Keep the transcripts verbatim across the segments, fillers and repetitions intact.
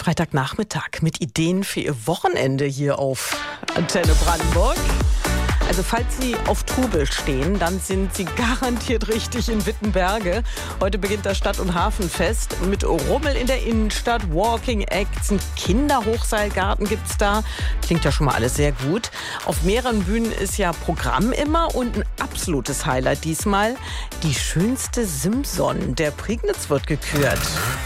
Freitagnachmittag mit Ideen für Ihr Wochenende hier auf Antenne Brandenburg. Also falls Sie auf Trubel stehen, dann sind Sie garantiert richtig in Wittenberge. Heute beginnt das Stadt- und Hafenfest mit Rummel in der Innenstadt, Walking Acts, einen Kinderhochseilgarten gibt's da. Klingt ja schon mal alles sehr gut. Auf mehreren Bühnen ist ja Programm immer und ein absolutes Highlight diesmal: die schönste Simson der Prignitz wird gekürt.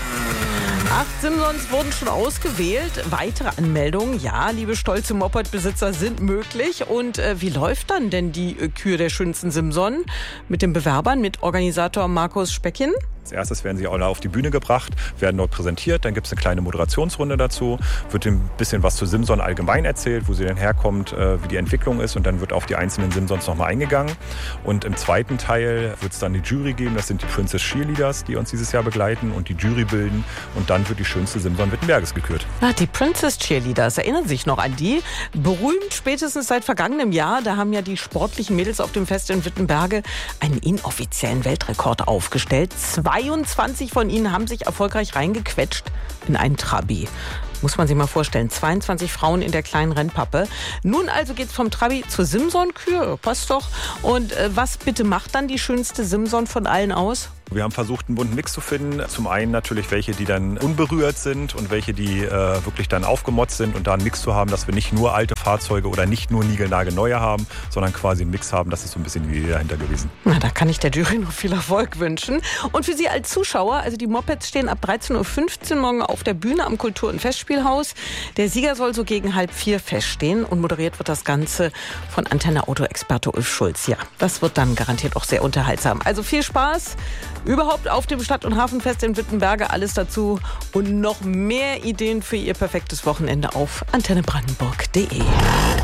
Acht Simsons wurden schon ausgewählt. Weitere Anmeldungen, ja, liebe stolze Moped-Besitzer, sind möglich. Und äh, wie läuft dann denn die äh, Kür der schönsten Simson? Mit den Bewerbern, mit Organisator Markus Speckchen? Als erstes werden sie alle auf die Bühne gebracht, werden dort präsentiert, dann gibt es eine kleine Moderationsrunde dazu, wird ein bisschen was zu Simson allgemein erzählt, wo sie denn herkommt, wie die Entwicklung ist, und dann wird auf die einzelnen Simsons nochmal eingegangen. Und im zweiten Teil wird es dann die Jury geben, das sind die Princess Cheerleaders, die uns dieses Jahr begleiten und die Jury bilden, und dann wird die schönste Simson Wittenberges gekürt. Ah, die Princess Cheerleaders, erinnern Sie sich noch an die? Berühmt spätestens seit vergangenem Jahr, da haben ja die sportlichen Mädels auf dem Fest in Wittenberge einen inoffiziellen Weltrekord aufgestellt. zweiundzwanzig von ihnen haben sich erfolgreich reingequetscht in einen Trabi. Muss man sich mal vorstellen, zweiundzwanzig Frauen in der kleinen Rennpappe. Nun also geht's vom Trabi zur Simson-Kür, passt doch. Und äh, was bitte macht dann die schönste Simson von allen aus? Wir haben versucht, einen bunten Mix zu finden. Zum einen natürlich welche, die dann unberührt sind, und welche, die äh, wirklich dann aufgemotzt sind, und da einen Mix zu haben, dass wir nicht nur alte Fahrzeuge oder nicht nur niegelnagelneue haben, sondern quasi einen Mix haben. Das ist so ein bisschen die Idee dahinter gewesen. Na, da kann ich der Jury noch viel Erfolg wünschen. Und für Sie als Zuschauer, also die Mopeds stehen ab dreizehn Uhr fünfzehn morgen auf der Bühne am Kultur- und Festspielhaus. Der Sieger soll so gegen halb vier feststehen, und moderiert wird das Ganze von Antenne-Auto-Experte Ulf Schulz. Ja, das wird dann garantiert auch sehr unterhaltsam. Also viel Spaß überhaupt auf dem Stadt- und Hafenfest in Wittenberge. Alles dazu und noch mehr Ideen für Ihr perfektes Wochenende auf antenne brandenburg punkt de.